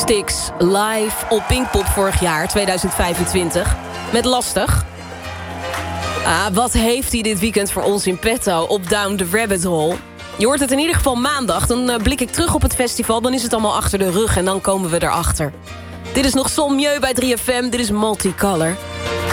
Styx live op Pinkpop vorig jaar, 2025. Met Lastig. Wat heeft hij dit weekend voor ons in petto op Down the Rabbit Hole? Je hoort het in ieder geval maandag. Dan blik ik terug op het festival. Dan is het allemaal achter de rug en dan komen we erachter. Dit is nog Son Mieu bij 3FM. Dit is Multicolor.